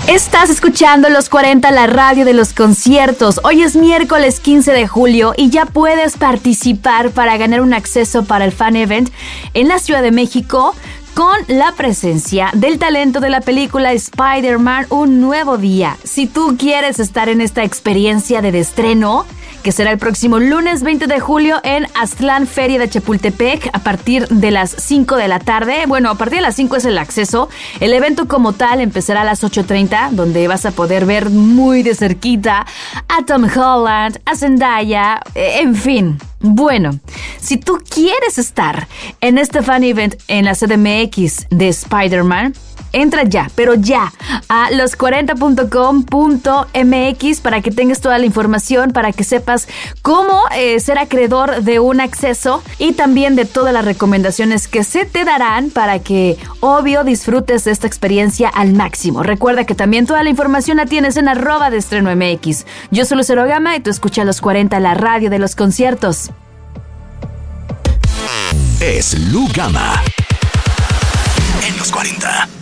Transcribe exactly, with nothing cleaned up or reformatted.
Estás escuchando Los cuarenta, la radio de los conciertos. Hoy es miércoles quince de julio y ya puedes participar para ganar un acceso para el Fan Event en la Ciudad de México con la presencia del talento de la película Spider-Man Un Nuevo Día. Si tú quieres estar en esta experiencia de estreno, que será el próximo lunes veinte de julio en Aztlán Feria de Chapultepec a partir de las cinco de la tarde. Bueno, a partir de las cinco es el acceso. El evento como tal empezará a las ocho treinta, donde vas a poder ver muy de cerquita a Tom Holland, a Zendaya, en fin. Bueno, si tú quieres estar en este fan event en la C D M X de Spider-Man, entra ya, pero ya, a los cuarenta punto com punto m x para que tengas toda la información, para que sepas cómo eh, ser acreedor de un acceso y también de todas las recomendaciones que se te darán para que, obvio, disfrutes de esta experiencia al máximo. Recuerda que también toda la información la tienes en arroba de estreno M X. Yo soy Lucero Gama y tú escuchas Los cuarenta, la radio de los conciertos. Es Lu Gama en Los cuarenta.